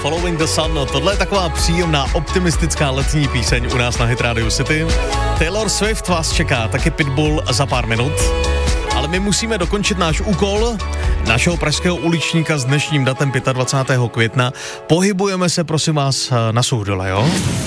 Following the Sun, tohle je taková příjemná, optimistická letní píseň u nás na Hit Radio City. Taylor Swift vás čeká, taky Pitbull za pár minut. Ale my musíme dokončit náš úkol našeho pražského uličníka s dnešním datem 25. května. Pohybujeme se, prosím vás, na Suchdole, jo?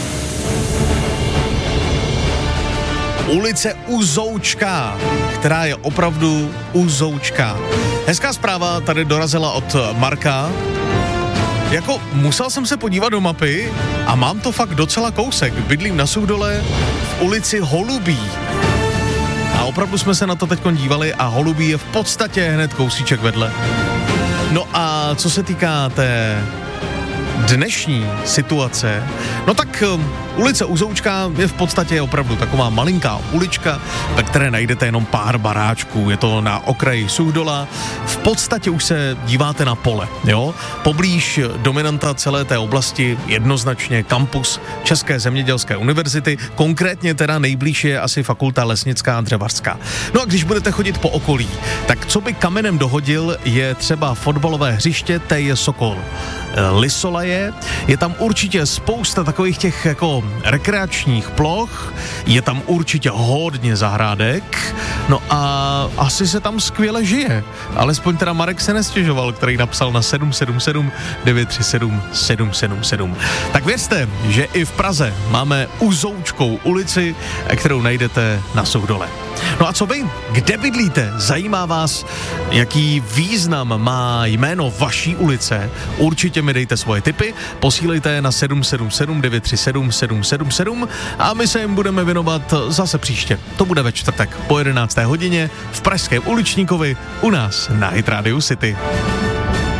Ulice Uzoučká, která je opravdu Uzoučká. Hezká zpráva tady dorazila od Marka. Jako musel jsem se podívat do mapy a mám to fakt docela kousek. Bydlím na Suchdole v ulici Holubí. A opravdu jsme se na to teďkon dívali a Holubí je v podstatě hned kousíček vedle. No a co se týká té dnešní situace, no tak ulice Uzoučká je v podstatě opravdu taková malinká ulička, ve které najdete jenom pár baráčků. Je to na okraji Suchdola. V podstatě už se díváte na pole, jo? Poblíž dominanta celé té oblasti jednoznačně kampus České zemědělské univerzity, konkrétně teda nejblíž je asi Fakulta lesnická a dřevařská. No a když budete chodit po okolí, tak co by kamenem dohodil, je třeba fotbalové hřiště Teje Sokol Lisolaje. Je tam určitě spousta takových těch jako rekreačních ploch, je tam určitě hodně zahrádek, no a asi se tam skvěle žije. Alespoň teda Marek se nestěžoval, který napsal na 777 937 777. Tak věřte, že i v Praze máme Uzoučkou ulici, kterou najdete na Suchdole. No a co vy? Kde bydlíte? Zajímá vás, jaký význam má jméno vaší ulice? Určitě mi dejte svoje tipy, posílejte je na 777 937 777 a my se jim budeme věnovat zase příště. To bude ve čtvrtek po 11. hodině v pražském uličníkovi u nás na Hit Radio City.